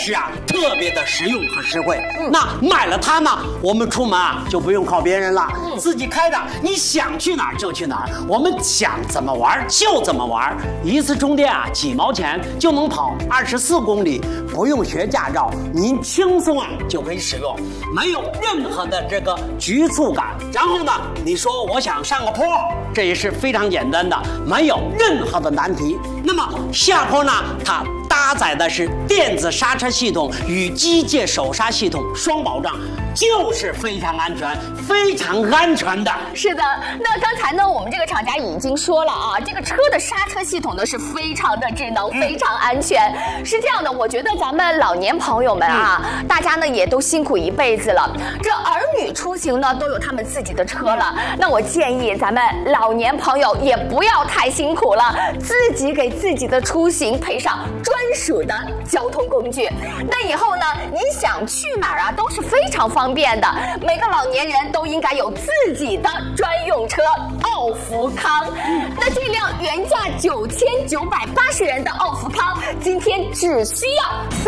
是啊，特别的实用和实惠。那买了它呢，我们出门啊就不用靠别人了，自己开着，你想去哪儿就去哪儿，我们想怎么玩就怎么玩。一次充电啊几毛钱就能跑24公里，不用学驾照，您轻松啊就可以使用，没有任何的这个局促感。然后呢，你说我想上个坡，这也是非常简单的，没有任何的难题。那么下坡呢，它搭载的是电子刹车系统与机械手刹系统双保障，就是非常安全、非常安全的。 是的，那刚才呢，我们这个厂家已经说了啊，这个车的刹车系统呢是非常的智能、非常安全。是这样的，我觉得咱们老年朋友们啊，大家呢也都辛苦一辈子了，这儿女出行呢都有他们自己的车了，那我建议咱们老年朋友也不要太辛苦了，自己给自己的出行配上专属的交通工具。那以后呢，你想去哪儿啊，都是非常方便的。每个老年人都应该有自己的专用车奥福康。那这辆原价9980元的奥福康，今天只需要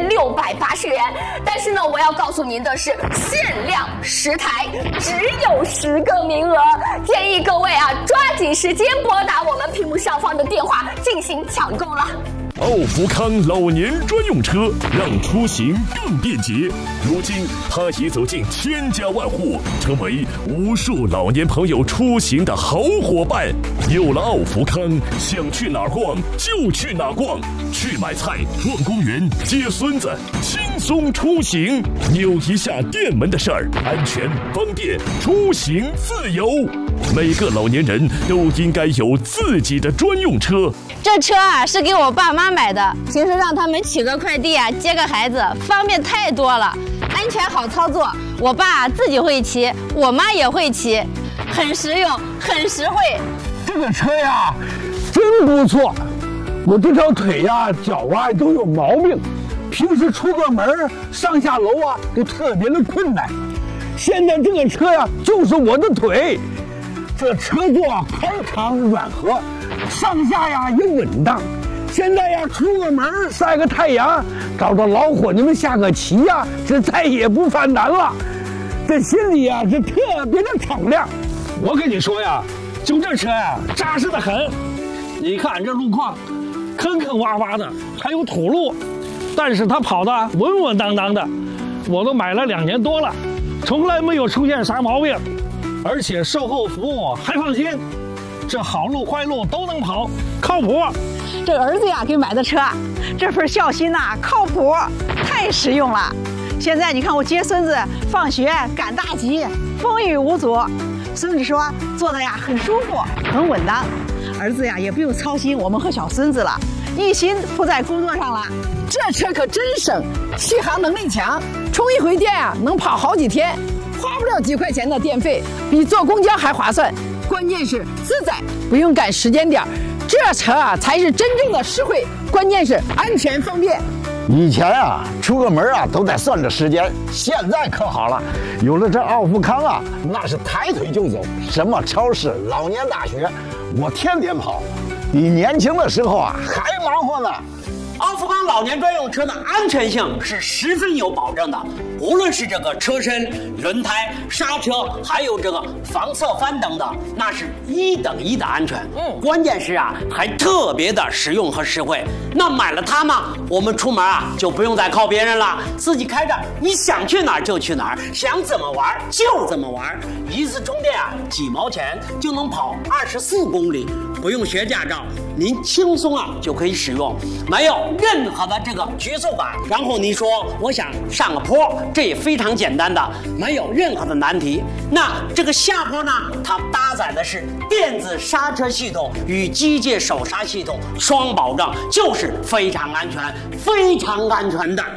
3680元。但是呢，我要告诉您的是，限量10台，只有10个名额，建议各位啊，抓紧时间拨打我们屏幕上方的电话进行抢购了。 奥福康老年专用车，让出行更便捷。如今，它已走进千家万户，成为无数老年朋友出行的好伙伴。有了奥福康，想去哪儿逛就去哪儿逛，去买菜、逛公园、接孙子，轻松出行。扭一下电门的事儿，安全、方便，出行自由。每个老年人都应该有自己的专用车。 这车啊是给我爸妈买的，平时让他们取个快递啊，接个孩子，方便太多了，安全好操作。我爸自己会骑，我妈也会骑，很实用，很实惠。 这个车呀，真不错。我这条腿呀、脚啊都有毛病，平时出个门上下楼啊都特别的困难。现在这个车呀，就是我的腿。这车座宽敞软和，上下呀也稳当。现在呀，出个门晒个太阳，找着老伙计们下个棋呀，这再也不犯难了。这心里呀是特别的敞亮。我跟你说呀，就这车呀，扎实的很。你看这路况，坑坑洼洼的，还有土路，但是它跑得稳稳当当的。我都买了2年多了，从来没有出现啥毛病。而且售后服务还放心，这好路坏路都能跑，靠谱。 这儿子呀给买的车，这份孝心呐，靠谱，太实用了。现在你看我接孙子放学赶大集，风雨无阻。孙子说坐的呀很舒服，很稳当。儿子呀也不用操心我们和小孙子了，一心扑在工作上了。 这车可真省，续航能力强，充一回电啊能跑好几天。花不了几块钱的电费，比坐公交还划算。关键是自在，不用赶时间点，这车啊才是真正的实惠。关键是安全方便。 以前啊，出个门啊都得算着时间，现在可好了，有了这奥福康啊，那是抬腿就走，什么超市、老年大学，我天天跑，比年轻的时候啊还忙活呢。 奥福康老年专用车的安全性是十分有保证的，无论是这个车身、轮胎、刹车，还有这个防侧翻等等，那是1等1的安全。关键是啊，还特别的实用和实惠。那买了它嘛，我们出门啊就不用再靠别人了，自己开着，你想去哪儿就去哪儿，想怎么玩就怎么玩。一次充电啊几毛钱就能跑24公里，不用学驾照，您轻松啊就可以使用，没有任何的这个局促感。然后你说我想上个坡，这也非常简单的，没有任何的难题。那这个下坡呢，它搭载的是电子刹车系统与机械手刹系统双保障，就是非常安全、非常安全的。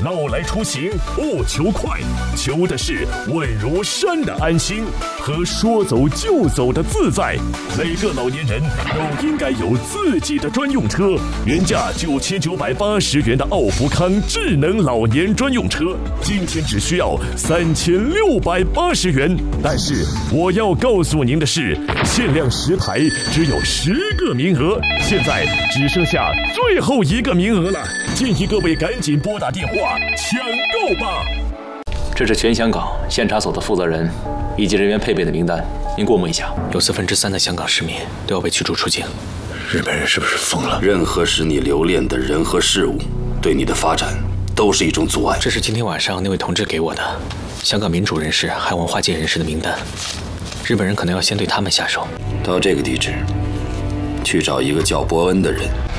闹来出行不求快，求的是稳如山的安心和说走就走的自在。每个老年人都应该有自己的专用车，原价9980元的奥福康智能老年专用车，今天只需要3680元。但是我要告诉您的是，限量10台，只有10个名额，现在只剩下最后1个名额了，建议各位赶紧拨打电话抢购吧。 这是全香港县察所的负责人以及人员配备的名单，您过目一下。有3%的香港市民都要被驱逐出境。 日本人是不是疯了？ 任何使你留恋的人和事物，对你的发展都是一种阻碍。 这是今天晚上那位同志给我的香港民主人士还有文化界人士的名单，日本人可能要先对他们下手。 到这个地址，去找一个叫伯恩的人。